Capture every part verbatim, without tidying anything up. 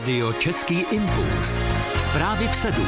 Radio Český impuls. Zprávy v sedm.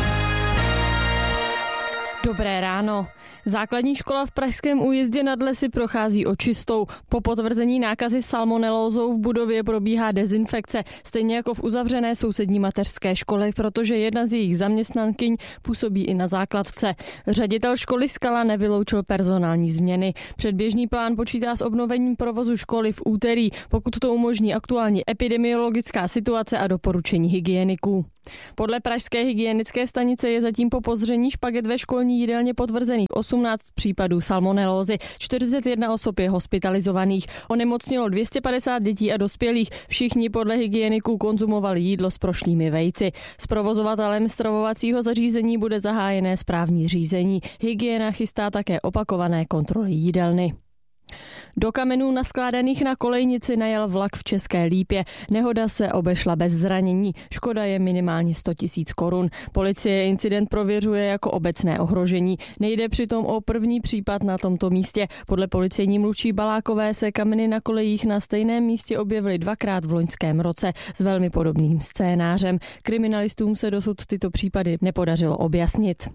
Dobré ráno. Základní škola v pražském Újezdě nad Lesy prochází očistou. Po potvrzení nákazy salmonelózou v budově probíhá dezinfekce, stejně jako v uzavřené sousední mateřské škole, protože jedna z jejich zaměstnankyň působí i na základce. Ředitel školy Skala nevyloučil personální změny. Předběžný plán počítá s obnovením provozu školy v úterý, pokud to umožní aktuální epidemiologická situace a doporučení hygieniků. Podle pražské hygienické stanice je zatím po pozření špaget ve školní jídelně potvrzených osmnáct případů salmonelózy, čtyřicet jedna osob je hospitalizovaných, onemocnělo dvě stě padesát dětí a dospělých, všichni podle hygieniků konzumovali jídlo s prošlými vejci. S provozovatelem stravovacího zařízení bude zahájené správní řízení. Hygiena chystá také opakované kontroly jídelny. Do kamenů naskládaných na kolejnici najel vlak v České Lípě. Nehoda se obešla bez zranění. Škoda je minimálně sto tisíc korun. Policie incident prověřuje jako obecné ohrožení. Nejde přitom o první případ na tomto místě. Podle policejní mluvčí Balákové se kameny na kolejích na stejném místě objevily dvakrát v loňském roce s velmi podobným scénářem. Kriminalistům se dosud tyto případy nepodařilo objasnit.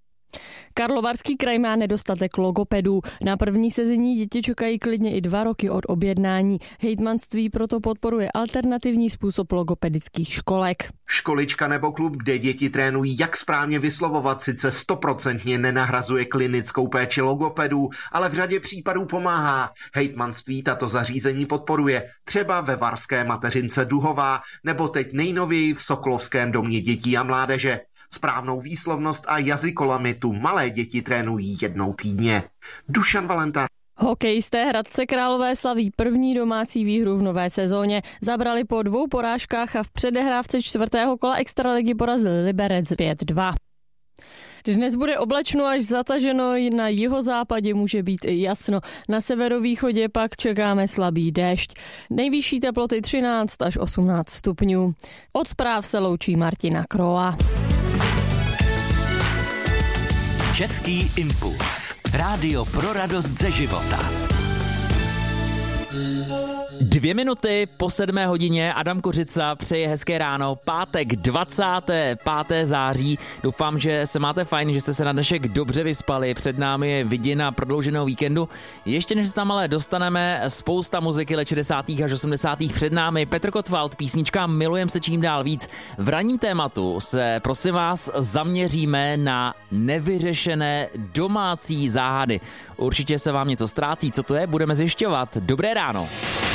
Karlovarský kraj má nedostatek logopedů. Na první sezení děti čekají klidně i dva roky od objednání. Hejtmanství proto podporuje alternativní způsob logopedických školek. Školička nebo klub, kde děti trénují, jak správně vyslovovat, sice stoprocentně nenahrazuje klinickou péči logopedů, ale v řadě případů pomáhá. Hejtmanství tato zařízení podporuje, třeba ve varské mateřince Duhová, nebo teď nejnověji v Sokolovském domě dětí a mládeže. Správnou výslovnost a jazykolamitu malé děti trénují jednou týdně. Dušan Valenta. Hokejisté Hradce Králové slaví první domácí výhru v nové sezóně. Zabrali po dvou porážkách a v předehrávce čtvrtého kola extraligy porazili Liberec pět dva. Dnes bude oblačno až zataženo, na jihozápadě může být i jasno. Na severovýchodě pak čekáme slabý déšť. Nejvyšší teploty třináct až osmnáct stupňů. Od zpráv se loučí Martina Kroa. Český impuls. Rádio pro radost ze života. Dvě minuty po sedmé hodině Adam Kořica přeje hezké ráno, pátek dvacátého pátého září. Doufám, že se máte fajn, že jste se na dnešek dobře vyspali. Před námi je vidina prodlouženého víkendu. Ještě než se tam ale dostaneme, spousta muziky let šedesátých až osmdesátých před námi. Petr Kottwald, písnička Milujem se čím dál víc. V ranním tématu se, prosím vás, zaměříme na nevyřešené domácí záhady. Určitě se vám něco ztrácí, co to je, budeme zjišťovat. Dobré ráno.